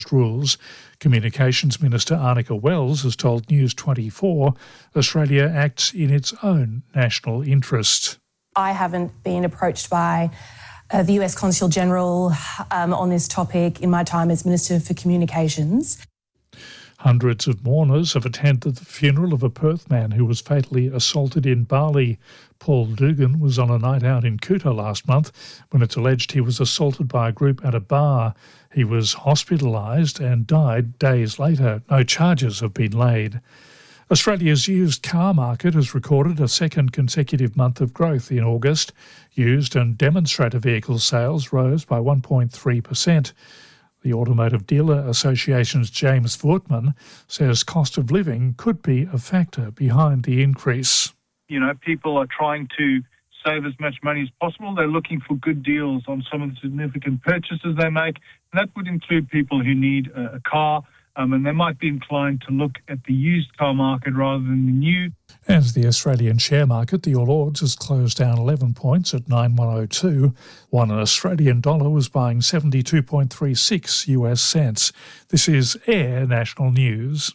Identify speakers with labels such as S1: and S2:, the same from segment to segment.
S1: rules. Communications Minister Arnica Wells has told News 24 Australia acts in its own national interest.
S2: I haven't been approached by the US Consul General on this topic in my time as Minister for Communications.
S1: Hundreds of mourners have attended the funeral of a Perth man who was fatally assaulted in Bali. Paul Dugan was on a night out in Kuta last month when it's alleged he was assaulted by a group at a bar. He was hospitalised and died days later. No charges have been laid. Australia's used car market has recorded a second consecutive month of growth in August. Used and demonstrator vehicle sales rose by 1.3%. The Automotive Dealer Association's James Voortman says cost of living could be a factor behind the increase.
S3: You know, people are trying to save as much money as possible. They're looking for good deals on some of the significant purchases they make. And that would include people who need a car, and they might be inclined to look at the used car market rather than the new.
S1: As the Australian share market, the All Ords has closed down 11 points at 9102. One Australian dollar was buying 72.36 US cents. This is Air National News.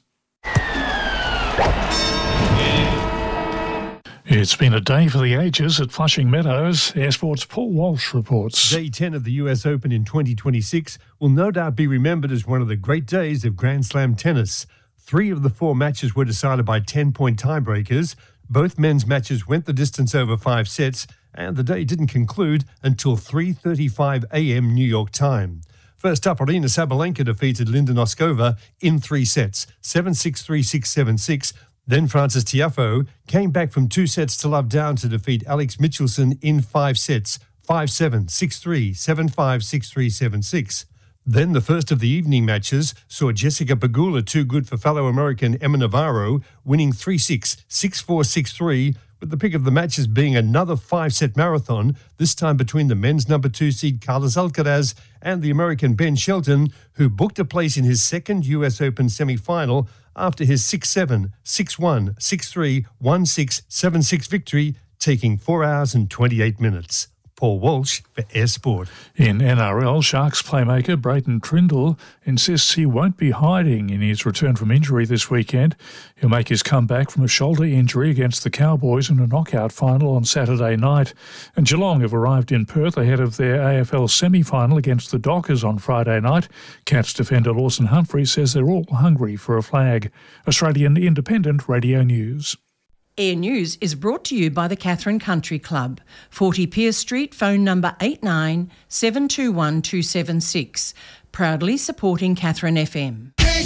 S1: It's been a day for the ages at Flushing Meadows. Air Sports' Paul Walsh reports.
S4: Day 10 of the US Open in 2026 will no doubt be remembered as one of the great days of Grand Slam tennis. 3 of the 4 matches were decided by 10-point tiebreakers. Both men's matches went the distance over 5 sets, and the day didn't conclude until 3:35 a.m. New York time. First up, Aryna Sabalenka defeated Linda Noskova in 3 sets, 7-6, 3-6, 7-6. Then Frances Tiafoe came back from 2 sets to love down to defeat Alex Michelsen in 5 sets, 5-7, 6-3, 7-5, 6-3, 7-6. Then the first of the evening matches saw Jessica Pegula too good for fellow American Emma Navarro, winning 3-6, 6-4, 6-3, with the pick of the matches being another 5-set marathon, this time between the men's number 2 seed Carlos Alcaraz and the American Ben Shelton, who booked a place in his second US Open semi-final after his 6-7, 6-1, 6-3, 1-6, 7-6 victory, taking 4 hours and 28 minutes. Paul Walsh for Air Sport.
S1: In NRL, Sharks playmaker Brayton Trindle insists he won't be hiding in his return from injury this weekend. He'll make his comeback from a shoulder injury against the Cowboys in a knockout final on Saturday night. And Geelong have arrived in Perth ahead of their AFL semi-final against the Dockers on Friday night. Cats defender Lawson Humphrey says they're all hungry for a flag. Australian Independent Radio News.
S5: Air News is brought to you by the Katherine Country Club, 40 Pearce Street, phone number 89 721 276. Proudly supporting Katherine FM.